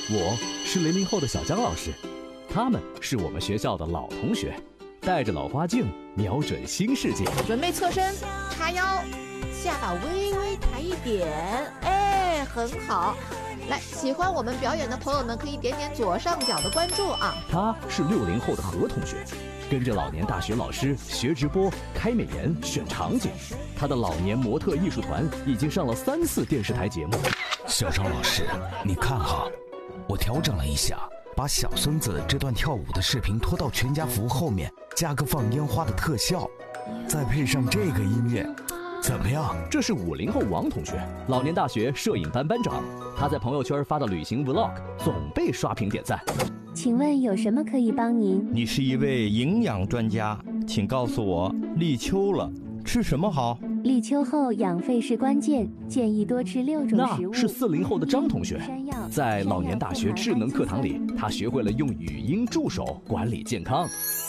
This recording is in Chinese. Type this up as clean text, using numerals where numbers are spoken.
我是00后的小江老师，他们是我们学校的老同学，戴着老花镜，瞄准新世界。 准备侧身，叉腰，下巴微微抬一点，哎，很好。来，喜欢我们表演的朋友们可以点点左上角的关注啊。 他是60后的何同学，跟着老年大学老师学直播、开美颜、选场景。他的老年模特艺术团已经上了3次电视台节目。 小张老师，你看哈，我调整了一下，把小孙子这段跳舞的视频拖到全家福后面，加个放烟花的特效，再配上这个音乐，怎么样？ 这是50后王同学，老年大学摄影班班长。他在朋友圈发的旅行 vlog 总被刷屏点赞。 请问有什么可以帮您？ 你是一位营养专家，请告诉我，立秋了，吃什么好？ 立秋后养肺是关键，建议多吃6种食物。 那是40后的张同学，在老年大学智能课堂里，他学会了用语音助手管理健康。